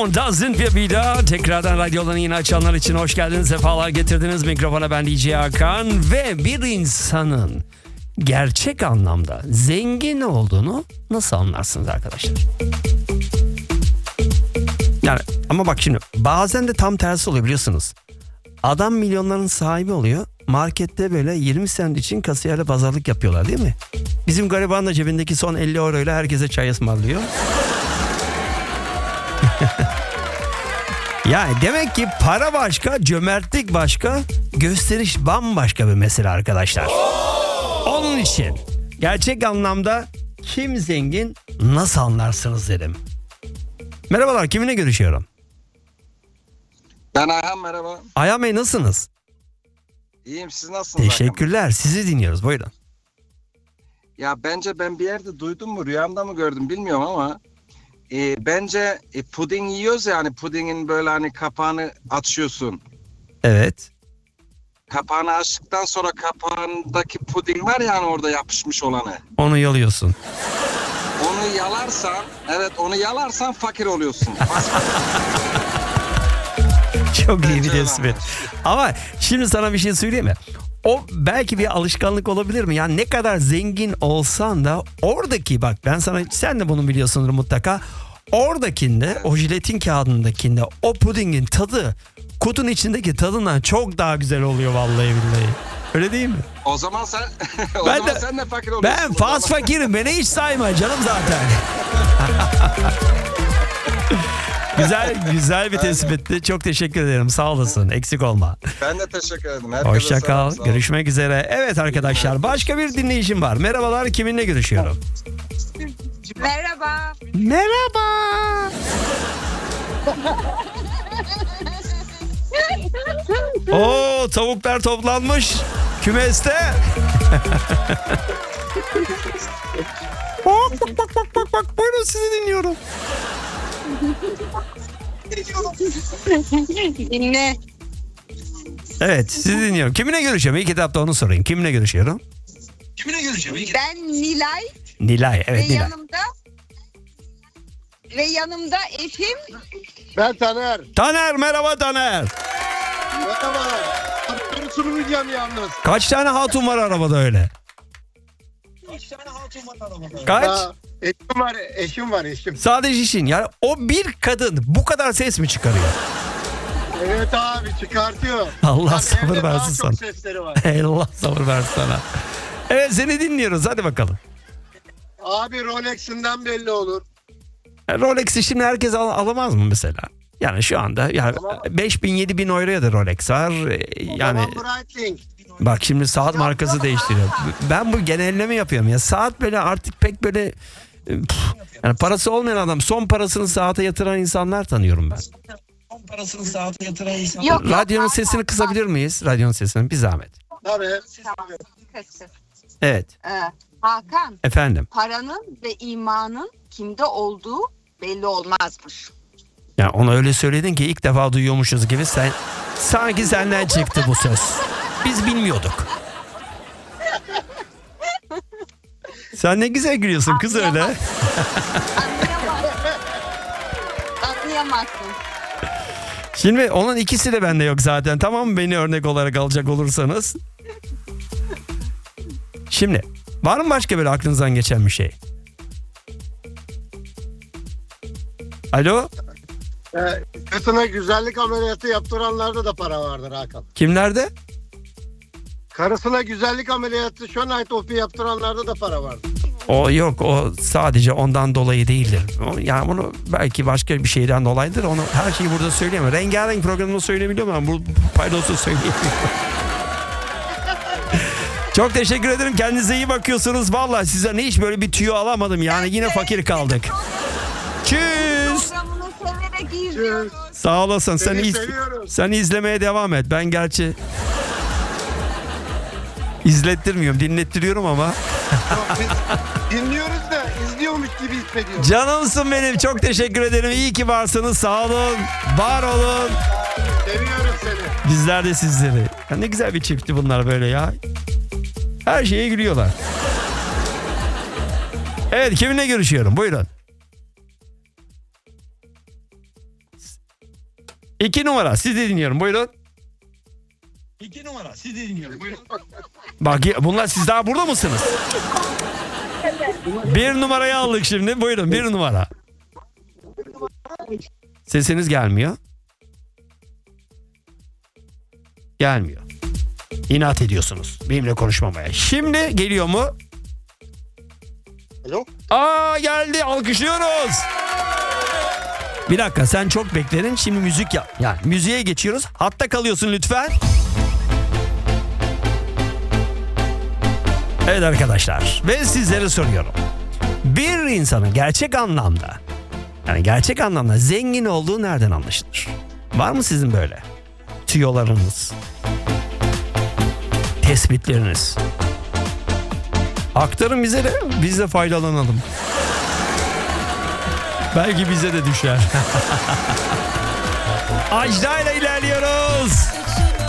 On doesn't bir vida. Tekrardan radyolarını yine açanlar için hoş geldiniz. Sefalar getirdiniz. Mikrofona ben DJ Hakan. Ve bir insanın gerçek anlamda zengin olduğunu nasıl anlarsınız arkadaşlar? Yani ama bak şimdi bazen de tam tersi oluyor biliyorsunuz. Adam milyonların sahibi oluyor. Markette böyle 20 sent için kasiyerle pazarlık yapıyorlar değil mi? Bizim gariban da cebindeki son 50 euroyla herkese çay ısmarlıyor. Yani demek ki para başka, cömertlik başka, gösteriş bambaşka bir mesele arkadaşlar. Onun için gerçek anlamda kim zengin nasıl anlarsınız dedim. Merhabalar, kiminle görüşüyorum? Ben Ayhan, merhaba. Ayhan Bey nasılsınız? İyiyim, siz nasılsınız? Teşekkürler, sizi dinliyoruz, buyurun. Ya bence ben bir yerde duydum mu, rüyamda mı gördüm bilmiyorum ama bence puding yiyoruz ya, hani pudingin böyle hani kapağını açıyorsun. Evet. Kapağını açtıktan sonra kapağındaki puding var ya hani orada yapışmış olanı. Onu yalıyorsun. Onu yalarsan, evet onu yalarsan fakir oluyorsun. Çok iyi bir tespit. Ama şimdi sana bir şey söyleyeyim mi? O belki bir alışkanlık olabilir mi? Yani ne kadar zengin olsan da oradaki bak ben sana sen de bunu biliyorsundur mutlaka. Oradakinde o jiletin kağıdındakinde o pudingin tadı kutunun içindeki tadından çok daha güzel oluyor vallahi billahi. Öyle değil mi? O zaman sen sen de fakir oluyorsun. Ben faz fakirim. Beni hiç sayma canım zaten. Güzel bir tespitti. Çok teşekkür ederim. Sağ olasın. Eksik olma. Ben de teşekkür ederim. Hoşça kal. Görüşmek üzere. Evet arkadaşlar, başka bir dinleyicim var. Merhabalar, kiminle görüşüyorum? Merhaba. Merhaba. Oo, tavuklar toplanmış kümeste. Bak, buyurun sizi dinliyorum. Dinle. Evet, sizi dinliyorum. Kiminle görüşüyorum? İlk etapta onu sorayım. Kiminle görüşüyorum? Ben Nilay Nilay. Evet, ve Nilay. yanımda eşim. Ben Taner. Taner, merhaba Taner. Merhaba. Sorusunu bileceğim yalnız. Kaç tane hatun var arabada öyle? Kaç? Ya, eşim var. Sadece işin. Yani o bir kadın bu kadar ses mi çıkarıyor? Evet abi, çıkartıyor. Allah Tabii sabır evde daha versin sana. çok sesleri var. Allah sabır versin sana. Evet, seni dinliyoruz. Hadi bakalım. Abi Rolex'inden belli olur. Rolex'i şimdi herkes alamaz mı mesela? Yani şu anda yani Tamam. 5.000-7.000 euroya da Rolex var. Yani Tamam, Breitling. bak şimdi saat markası değiştiriyor. Ben bu genelleme yapıyorum ya. Saat böyle artık pek böyle yani parası olmayan adam, son parasını saate yatıran insanlar tanıyorum ben. Yok, Radyonun Hakan, sesini kısabilir miyiz? Radyonun sesini bir zahmet. Tabii. Tamam. Kısır. Evet. Hakan, Efendim. paranın ve imanın kimde olduğu belli olmazmış. Ya onu öyle söyledin ki ilk defa duyuyormuşuz gibi sanki senden çıktı bu söz. Biz bilmiyorduk. Sen ne güzel gülüyorsun kız öyle. Anlayamazsın. Şimdi onun ikisi de bende yok zaten. Tamam mı, beni örnek olarak alacak olursanız. Şimdi var mı başka böyle aklınızdan geçen bir şey? Alo? Kızına güzellik ameliyatı yaptıranlarda da para vardır Hakan. Kimlerde? Karısına güzellik ameliyatı şu night opi yaptıranlarda da para vardır. O yok, o sadece ondan dolayı değildir. Yani bunu belki başka bir şeyden dolayıdır. Onu her şeyi burada söyleyemem. Rengarenk programında söyleyebiliyorum ama bu paydosu söyleyemiyorum. Çok teşekkür ederim. Kendinize iyi bakıyorsunuz. Vallahi size hiç böyle bir tüyo alamadım. Yani yine fakir kaldık. Çüss. Programını severek izliyoruz. Sağ olasın. Seni seviyorum. Sen izlemeye devam et. Ben gerçi izlettirmiyorum, dinlettiriyorum ama. Yok, biz dinliyoruz da izliyormuş gibi hissediyoruz. Canımsın benim. Çok teşekkür ederim. İyi ki varsınız. Sağ olun. Var olun. Seviyorum seni. Bizler de sizleri. Ya ne güzel bir çiftti bunlar böyle ya. Her şeye gülüyorlar. Evet, kiminle görüşüyorum? Buyurun. 2 numara sizi dinliyorum buyurun. 2 numara sizi dinliyorum. Buyurun. Bak bunlar siz daha burada mısınız? 1 numarayı aldık şimdi buyurun 1 numara. Sesiniz gelmiyor. Gelmiyor. İnat ediyorsunuz benimle konuşmamaya. Şimdi geliyor mu? Alo? Aa geldi alkışlıyoruz. Bir dakika sen çok bekledin şimdi müzik yap. Yani müziğe geçiyoruz. Hatta kalıyorsun lütfen. Evet arkadaşlar ve sizlere soruyorum. Bir insanın gerçek anlamda zengin olduğu nereden anlaşılır? Var mı sizin böyle tüyolarınız? Tespitleriniz? Aktarın bize de biz de faydalanalım. Belki bize de düşer. Ajda ile ilerliyoruz.